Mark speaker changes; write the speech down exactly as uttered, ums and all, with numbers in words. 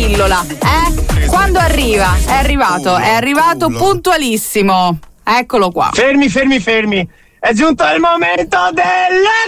Speaker 1: pillola, eh? Quando arriva? È arrivato, è arrivato puntualissimo. Eccolo qua.
Speaker 2: Fermi, fermi, fermi. È giunto il momento delle